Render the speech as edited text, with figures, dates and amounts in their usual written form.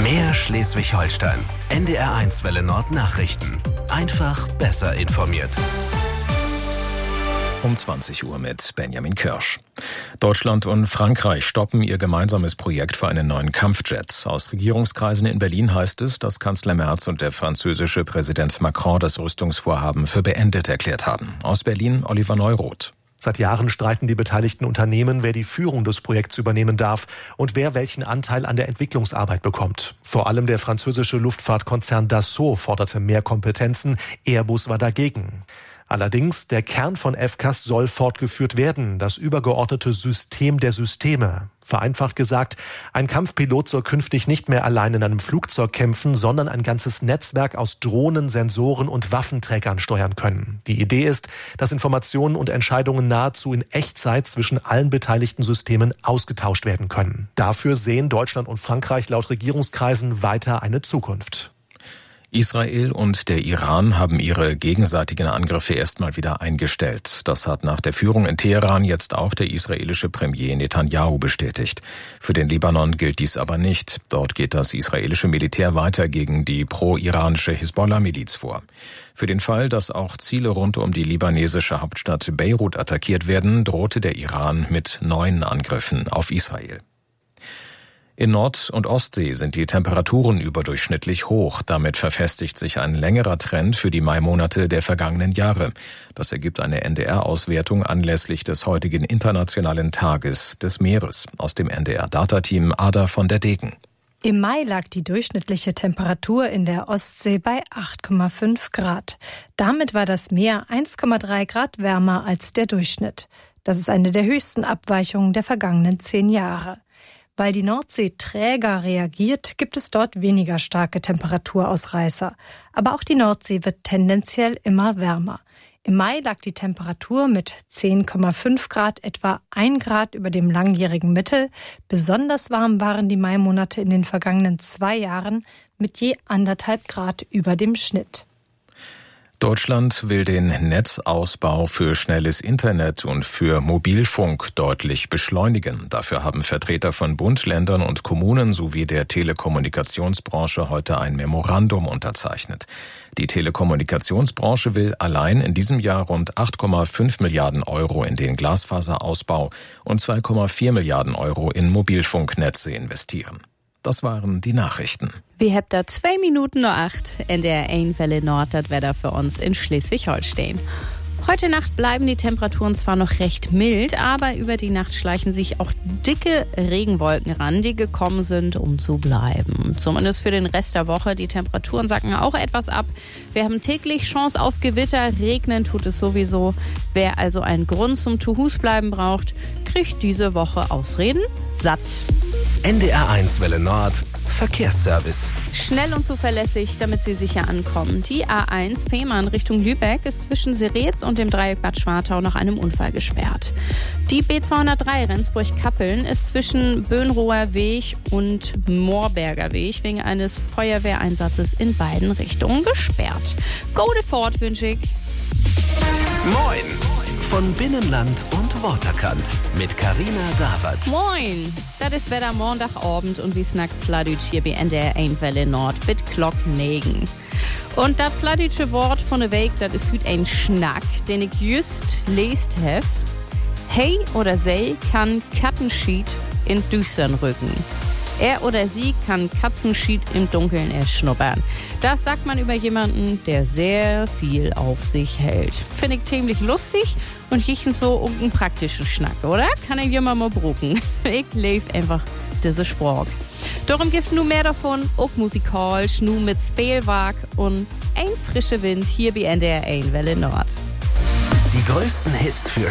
Mehr Schleswig-Holstein. NDR1 Welle Nord Nachrichten. Einfach besser informiert. Um 20 Uhr mit Benjamin Kirsch. Deutschland und Frankreich stoppen ihr gemeinsames Projekt für einen neuen Kampfjet. Aus Regierungskreisen in Berlin heißt es, dass Kanzler Merz und der französische Präsident Macron das Rüstungsvorhaben für beendet erklärt haben. Aus Berlin Oliver Neuroth. Seit Jahren streiten die beteiligten Unternehmen, wer die Führung des Projekts übernehmen darf und wer welchen Anteil an der Entwicklungsarbeit bekommt. Vor allem der französische Luftfahrtkonzern Dassault forderte mehr Kompetenzen, Airbus war dagegen. Allerdings, der Kern von FCAS soll fortgeführt werden, das übergeordnete System der Systeme. Vereinfacht gesagt, ein Kampfpilot soll künftig nicht mehr allein in einem Flugzeug kämpfen, sondern ein ganzes Netzwerk aus Drohnen, Sensoren und Waffenträgern steuern können. Die Idee ist, dass Informationen und Entscheidungen nahezu in Echtzeit zwischen allen beteiligten Systemen ausgetauscht werden können. Dafür sehen Deutschland und Frankreich laut Regierungskreisen weiter eine Zukunft. Israel und der Iran haben ihre gegenseitigen Angriffe erstmal wieder eingestellt. Das hat nach der Führung in Teheran jetzt auch der israelische Premier Netanyahu bestätigt. Für den Libanon gilt dies aber nicht. Dort geht das israelische Militär weiter gegen die pro-iranische Hisbollah-Miliz vor. Für den Fall, dass auch Ziele rund um die libanesische Hauptstadt Beirut attackiert werden, drohte der Iran mit neuen Angriffen auf Israel. In Nord- und Ostsee sind die Temperaturen überdurchschnittlich hoch. Damit verfestigt sich ein längerer Trend für die Maimonate der vergangenen Jahre. Das ergibt eine NDR-Auswertung anlässlich des heutigen Internationalen Tages des Meeres. Aus dem NDR-Data-Team Ada von der Degen. Im Mai lag die durchschnittliche Temperatur in der Ostsee bei 8,5 Grad. Damit war das Meer 1,3 Grad wärmer als der Durchschnitt. Das ist eine der höchsten Abweichungen der vergangenen 10 Jahre. Weil die Nordsee träger reagiert, gibt es dort weniger starke Temperaturausreißer. Aber auch die Nordsee wird tendenziell immer wärmer. Im Mai lag die Temperatur mit 10,5 Grad etwa 1 Grad über dem langjährigen Mittel. Besonders warm waren die Maimonate in den vergangenen 2 Jahren mit je 1,5 Grad über dem Schnitt. Deutschland will den Netzausbau für schnelles Internet und für Mobilfunk deutlich beschleunigen. Dafür haben Vertreter von Bund, Ländern und Kommunen sowie der Telekommunikationsbranche heute ein Memorandum unterzeichnet. Die Telekommunikationsbranche will allein in diesem Jahr rund 8,5 Milliarden Euro in den Glasfaserausbau und 2,4 Milliarden Euro in Mobilfunknetze investieren. Das waren die Nachrichten. Wir habt da 2 Minuten nach 8. NDR1 Welle Nord, das Wetter für uns in Schleswig-Holstein. Heute Nacht bleiben die Temperaturen zwar noch recht mild, aber über die Nacht schleichen sich auch dicke Regenwolken ran, die gekommen sind, um zu bleiben. Zumindest für den Rest der Woche. Die Temperaturen sacken auch etwas ab. Wir haben täglich Chance auf Gewitter. Regnen tut es sowieso. Wer also einen Grund zum Zuhause-Bleiben braucht, kriegt diese Woche Ausreden satt. NDR1 Welle Nord Verkehrsservice. Schnell und zuverlässig, damit Sie sicher ankommen. Die A1 Fehmarn Richtung Lübeck ist zwischen Seretz und dem Dreieck Bad Schwartau nach einem Unfall gesperrt. Die B203 Rendsburg-Kappeln ist zwischen Böhnroer Weg und Moorberger Weg wegen eines Feuerwehreinsatzes in beiden Richtungen gesperrt. Go de Fort wünsche ich. Moin! Von Binnenland und Waterkant mit Carina Dawert. Moin! Das ist Wetter Montagabend und wie snackt Plattdeutsch hier bei NDR1 Welle Nord mit Glock 9. Und das plattdeutsche Wort von der Weg, das ist heute ein Schnack, den ich just lest hef. Hey oder sie kann Kattenschied in Düstern rücken. Er oder sie kann Katzenschied im Dunkeln erschnuppern. Das sagt man über jemanden, der sehr viel auf sich hält. Finde ich ziemlich lustig und jichtens so einen praktischen Schnack, oder? Kann ich jemand mal brucken. Ich lebe einfach diese Spruch. Darum gibt nur mehr davon, auch musikalisch, nur mit Spielwerk und ein frischer Wind hier bei NDR1 Welle Nord. Die größten Hits für